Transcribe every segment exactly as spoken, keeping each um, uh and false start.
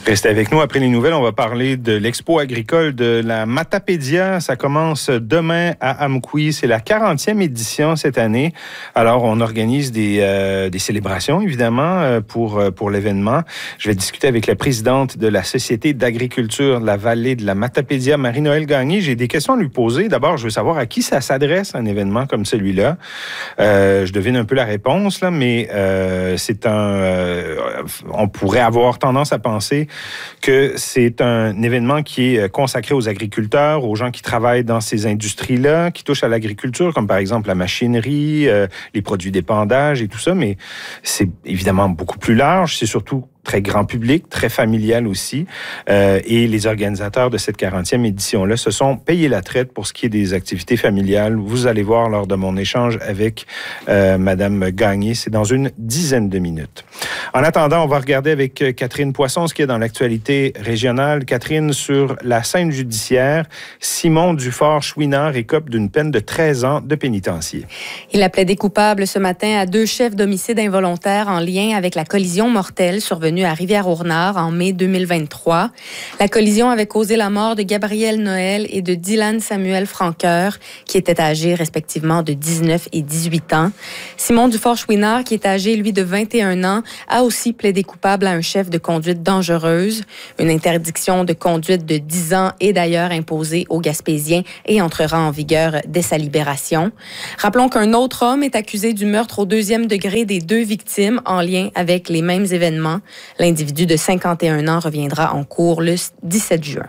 Restez avec nous. Après les nouvelles, on va parler de l'expo agricole de la Matapédia. Ça commence demain à Amqui. C'est la quarantième édition cette année. Alors, on organise des, euh, des célébrations, évidemment, pour, pour l'événement. Je vais discuter avec la présidente de la Société d'agriculture de la vallée de la Matapédia, Marie-Noëlle Gagné. J'ai des questions à lui poser. D'abord, je veux savoir à qui ça s'adresse, un événement comme celui-là. Euh, je devine un peu la réponse, là, mais euh, c'est un... Euh, on pourrait avoir tendance à penser que c'est un événement qui est consacré aux agriculteurs, aux gens qui travaillent dans ces industries-là, qui touchent à l'agriculture, comme par exemple la machinerie, euh, les produits d'épandage et tout ça, mais c'est évidemment beaucoup plus large. C'est surtout très grand public, très familial aussi. Euh, et les organisateurs de cette quarantième édition-là se sont payés la traite pour ce qui est des activités familiales. Vous allez voir lors de mon échange avec euh, Madame Gagné, c'est dans une dizaine de minutes. En attendant, on va regarder avec Catherine Poisson ce qui est dans l'actualité régionale. Catherine, sur la scène judiciaire, Simon Dufort-Chouinard écope d'une peine de treize ans de pénitencier. Il a plaidé coupable ce matin à deux chefs d'homicide involontaire en lien avec la collision mortelle survenue à Rivière-au-Renard en mai deux mille vingt-trois. La collision avait causé la mort de Gabriel Noël et de Dylan Samuel Franqueur, qui étaient âgés respectivement de dix-neuf et dix-huit ans. Simon Dufort-Chouinard, qui est âgé, lui, de vingt et un ans, a aussi plaidé coupable à un chef de conduite dangereuse. Une interdiction de conduite de dix ans est d'ailleurs imposée aux Gaspésiens et entrera en vigueur dès sa libération. Rappelons qu'un autre homme est accusé du meurtre au deuxième degré des deux victimes en lien avec les mêmes événements. L'individu de cinquante et un ans reviendra en cours le dix-sept juin.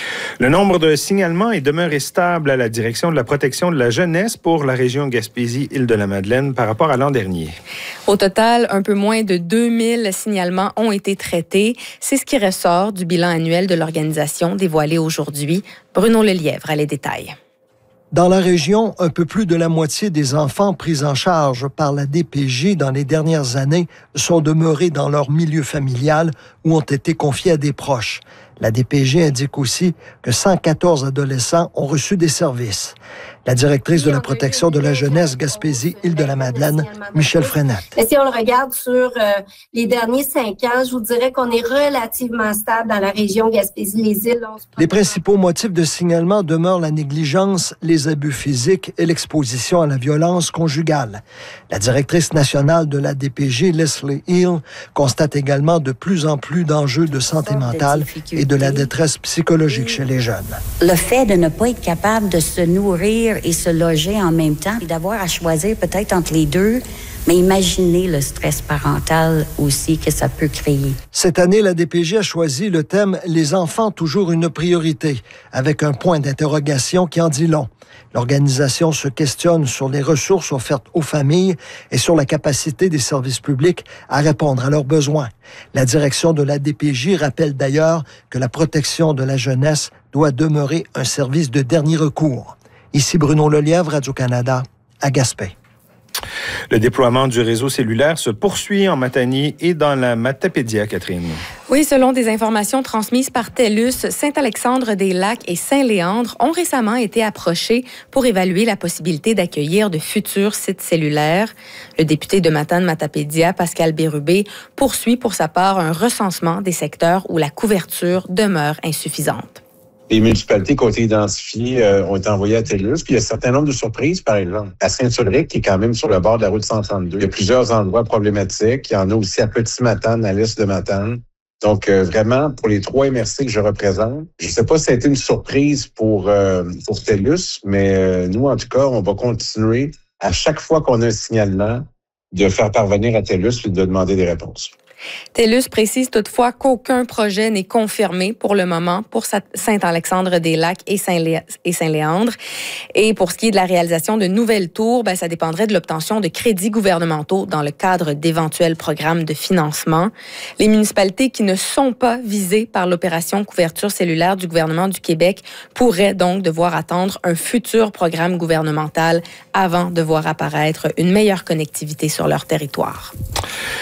Le nombre de signalements est demeuré stable à la direction de la protection de la jeunesse pour la région Gaspésie-Île-de-la-Madeleine par rapport à l'an dernier. Au total, un peu moins de deux mille signalements ont été traités. C'est ce qui ressort du bilan annuel de l'organisation dévoilé aujourd'hui. Bruno Lelièvre a les détails. Dans la région, un peu plus de la moitié des enfants pris en charge par la D P J dans les dernières années sont demeurés dans leur milieu familial ou ont été confiés à des proches. La D P J indique aussi que cent quatorze adolescents ont reçu des services. La directrice de la protection de la jeunesse Gaspésie-Île-de-la-Madeleine, Michel Frenette. Mais si on le regarde sur euh, les derniers cinq ans, je vous dirais qu'on est relativement stable dans la région Gaspésie-les-Îles. Les principaux motifs de signalement demeurent la négligence, les abus physiques et l'exposition à la violence conjugale. La directrice nationale de la D P J, Leslie Hill, constate également de plus en plus d'enjeux de santé mentale et de la détresse psychologique chez les jeunes. Le fait de ne pas être capable de se nourrir et se loger en même temps, et d'avoir à choisir peut-être entre les deux, mais imaginez le stress parental aussi que ça peut créer. Cette année, la D P J a choisi le thème « Les enfants, toujours une priorité », avec un point d'interrogation qui en dit long. L'organisation se questionne sur les ressources offertes aux familles et sur la capacité des services publics à répondre à leurs besoins. La direction de la D P J rappelle d'ailleurs que la protection de la jeunesse doit demeurer un service de dernier recours. Ici Bruno Lelièvre, Radio-Canada, à Gaspé. Le déploiement du réseau cellulaire se poursuit en Matanie et dans la Matapédia, Catherine. Oui, selon des informations transmises par TELUS, Saint-Alexandre-des-Lacs et Saint-Léandre ont récemment été approchés pour évaluer la possibilité d'accueillir de futurs sites cellulaires. Le député de Matane-Matapédia, Pascal Bérubé, poursuit pour sa part un recensement des secteurs où la couverture demeure insuffisante. Les municipalités qui ont été identifiées euh, ont été envoyées à TELUS. Puis il y a un certain nombre de surprises, par exemple. À Saint-Ulrich, qui est quand même sur le bord de la route cent trente-deux. Il y a plusieurs endroits problématiques. Il y en a aussi à Petit-Matane, à l'est de Matane. Donc, euh, vraiment, pour les trois M R C que je représente, je ne sais pas si ça a été une surprise pour, euh, pour TELUS, mais euh, nous, en tout cas, on va continuer à chaque fois qu'on a un signalement de faire parvenir à TELUS et de demander des réponses. TELUS précise toutefois qu'aucun projet n'est confirmé pour le moment pour Saint-Alexandre-des-Lacs et Saint-Léandre. Et pour ce qui est de la réalisation de nouvelles tours, ben, ça dépendrait de l'obtention de crédits gouvernementaux dans le cadre d'éventuels programmes de financement. Les municipalités qui ne sont pas visées par l'opération couverture cellulaire du gouvernement du Québec pourraient donc devoir attendre un futur programme gouvernemental avant de voir apparaître une meilleure connectivité sur leur territoire.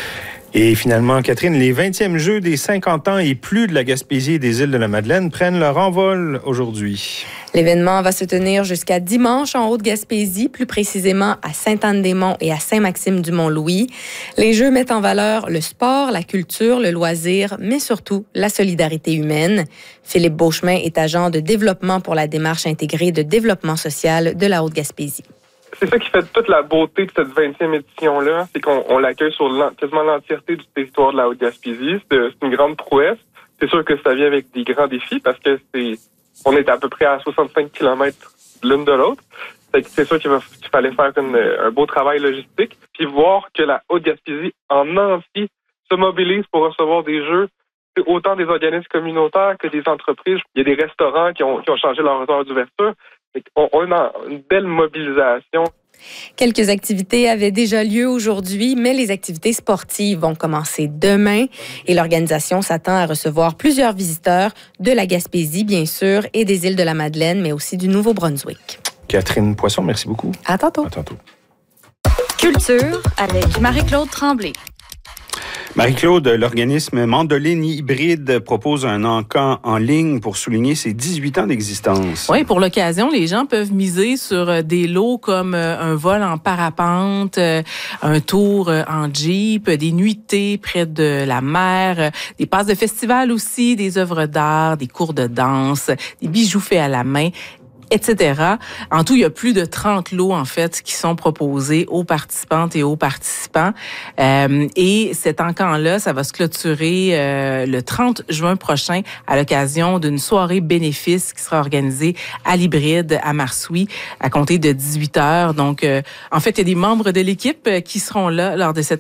Et finalement, Catherine, les vingtièmes Jeux des cinquante ans et plus de la Gaspésie et des îles de la Madeleine prennent leur envol aujourd'hui. L'événement va se tenir jusqu'à dimanche en Haute-Gaspésie, plus précisément à Sainte-Anne-des-Monts et à Saint-Maxime-du-Mont-Louis. Les Jeux mettent en valeur le sport, la culture, le loisir, mais surtout la solidarité humaine. Philippe Beauchemin est agent de développement pour la démarche intégrée de développement social de la Haute-Gaspésie. C'est ça qui fait toute la beauté de cette vingtième édition-là, c'est qu'on on l'accueille sur l'en, quasiment l'entièreté du territoire de la Haute-Gaspésie. C'est, c'est une grande prouesse. C'est sûr que ça vient avec des grands défis parce que c'est on est à peu près à soixante-cinq kilomètres l'une de l'autre. C'est, c'est sûr qu'il, va, qu'il fallait faire une, un beau travail logistique. Puis voir que la Haute-Gaspésie en entier se mobilise pour recevoir des jeux, autant des organismes communautaires que des entreprises. Il y a des restaurants qui ont, qui ont changé leur heure d'ouverture. On, on a une belle mobilisation. Quelques activités avaient déjà lieu aujourd'hui, mais les activités sportives vont commencer demain et l'organisation s'attend à recevoir plusieurs visiteurs de la Gaspésie, bien sûr, et des îles de la Madeleine, mais aussi du Nouveau-Brunswick. Catherine Poisson, merci beaucoup. À tantôt. À tantôt. Culture avec Marie-Claude Tremblay. Marie-Claude, l'organisme Mandoline Hybride propose un encan en ligne pour souligner ses dix-huit ans d'existence. Oui, pour l'occasion, les gens peuvent miser sur des lots comme un vol en parapente, un tour en Jeep, des nuitées près de la mer, des passes de festival aussi, des œuvres d'art, des cours de danse, des bijoux faits à la main, et cetera. En tout, il y a plus de trente lots, en fait, qui sont proposés aux participantes et aux participants. Euh, et cet encan-là, ça va se clôturer euh, le trente juin prochain à l'occasion d'une soirée bénéfice qui sera organisée à l'Hybride, à Marsouis, à compter de dix-huit heures. Donc, euh, en fait, il y a des membres de l'équipe qui seront là lors de cette